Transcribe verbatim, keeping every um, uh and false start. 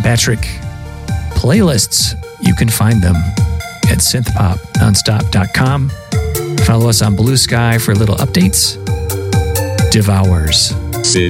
Patrick playlists. You can find them at synth pop nonstop dot com. Follow us on Blue Sky for little updates. Devours.